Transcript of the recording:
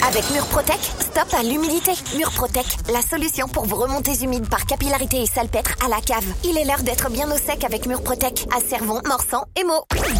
Avec Murprotec, stop à l'humidité. Murprotec, la solution pour vos remontées humides par capillarité et salpêtre à la cave. Il est l'heure d'être bien au sec avec Murprotec à Cervon, Morsan et Meaux.